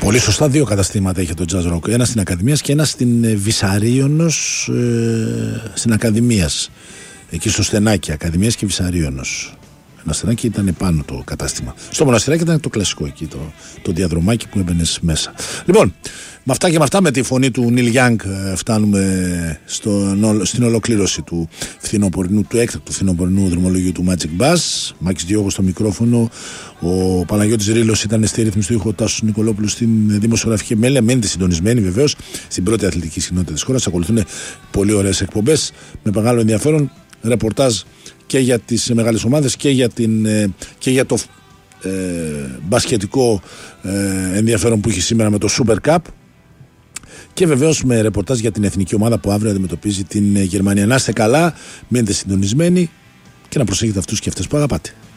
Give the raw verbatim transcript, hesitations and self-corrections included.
Πολύ σωστά, δύο καταστήματα είχε το Jazz Rock. Ένα στην Ακαδημίας και ένα στην Βυσαρίωνος, ε, στην Ακαδημίας. Εκεί στο στενάκι, Ακαδημίας και Βυσαρίωνος. Ένα στενάκι ήταν πάνω το κατάστημα. Στο Μοναστηράκι ήταν το κλασικό εκεί, το, το διαδρομάκι που έμπαινε μέσα. Λοιπόν, με αυτά και με αυτά, με τη φωνή του Νίλ Γιάνγκ, φτάνουμε στο, στην ολοκλήρωση του φθινοπορεινού, του έκτακτου φθινοπορεινού δρομολογίου του Magic Bass. Μάκης Διόγος στο μικρόφωνο, ο Παναγιώτης Ρήλος ήταν στη ρύθμιση του ήχου, ο Τάσος Νικολόπουλος στην δημοσιογραφική μέλεια. Μένετε συντονισμένοι βεβαίως στην πρώτη αθλητική συχνότητα της χώρας. Ακολουθούν πολύ ωραίες εκπομπές με μεγάλο ενδιαφέρον, ρεπορτάζ και για τις μεγάλες ομάδες και για, την, και για το ε, μπασκετικό ε, ενδιαφέρον που έχει σήμερα με το Super Cup, και βεβαίως με ρεπορτάζ για την εθνική ομάδα που αύριο αντιμετωπίζει την Γερμανία. Να είστε καλά, μείνετε συντονισμένοι και να προσέχετε αυτούς και αυτές που αγαπάτε.